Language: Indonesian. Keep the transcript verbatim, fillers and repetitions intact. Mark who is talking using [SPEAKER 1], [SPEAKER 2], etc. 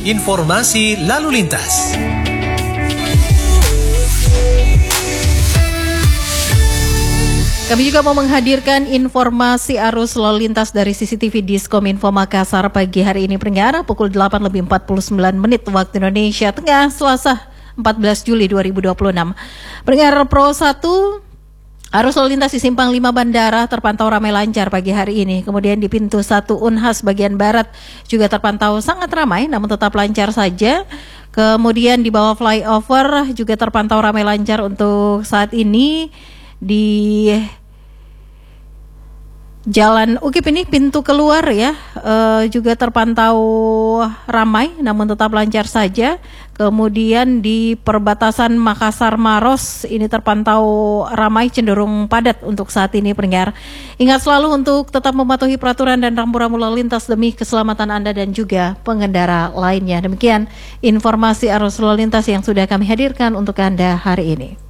[SPEAKER 1] informasi lalu lintas.
[SPEAKER 2] Kami juga mau menghadirkan informasi arus lalu lintas dari C C T V Diskominfo Makassar pagi hari ini pendengar pukul delapan lebih empat puluh sembilan menit waktu Indonesia Tengah, Selasa empat belas Juli dua ribu dua puluh enam. Pendengar Pro satu, arus lalu lintas di Simpang lima Bandara terpantau ramai lancar pagi hari ini. Kemudian di pintu satu Unhas bagian barat juga terpantau sangat ramai namun tetap lancar saja. Kemudian di bawah flyover juga terpantau ramai lancar untuk saat ini. Di Jalan U K I P ini pintu keluar ya e, juga terpantau ramai namun tetap lancar saja. Kemudian di perbatasan Makassar Maros ini terpantau ramai cenderung padat untuk saat ini pendengar. Ingat selalu untuk tetap mematuhi peraturan dan rambu-rambu lalu lintas demi keselamatan Anda dan juga pengendara lainnya. Demikian informasi arus lalu lintas yang sudah kami hadirkan untuk Anda hari ini.